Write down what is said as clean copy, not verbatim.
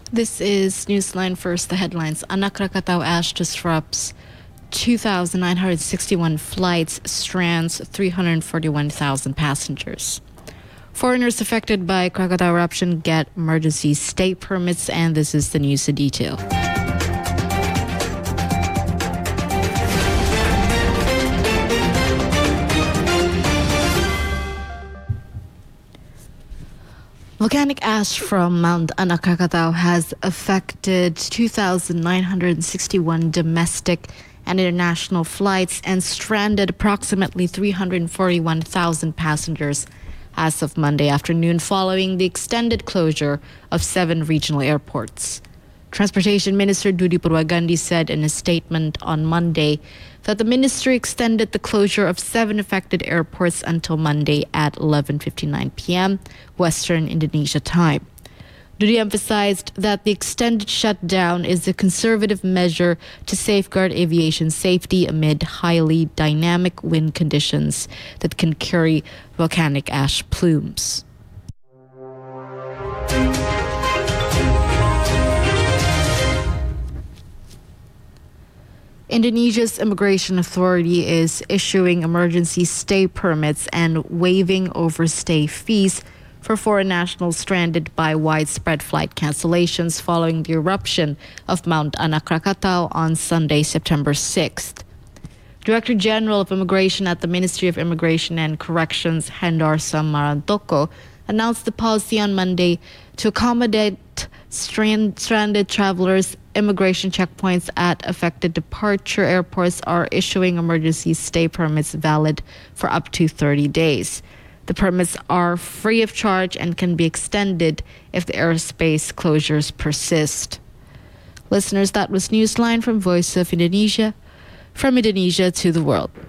This is Newsline First, the headlines. Anak Krakatau ash disrupts 2,961 flights, strands 341,000 passengers. Foreigners affected by Krakatau eruption get emergency stay permits, and this is the news in detail. Volcanic ash from Mount Anak Krakatau has affected 2,961 domestic and international flights and stranded approximately 341,000 passengers as of Monday afternoon following the extended closure of 7 regional airports. Transportation Minister Dudi Purwagandi said in a statement on Monday that the ministry extended the closure of 7 affected airports until Monday at 11:59 p.m. Western Indonesia time. Dudi emphasized that the extended shutdown is a conservative measure to safeguard aviation safety amid highly dynamic wind conditions that can carry volcanic ash plumes. Indonesia's immigration authority is issuing emergency stay permits and waiving overstay fees for foreign nationals stranded by widespread flight cancellations following the eruption of Mount Anak Krakatau on Sunday, September 6th. Director General of Immigration at the Ministry of Immigration and Corrections, Hendar Marantoko, announced the policy on Monday to accommodate stranded travelers. Immigration checkpoints at affected departure airports are issuing emergency stay permits valid for up to 30 days. The permits are free of charge and can be extended if the airspace closures persist. Listeners, that was Newsline from Voice of Indonesia, from Indonesia to the world.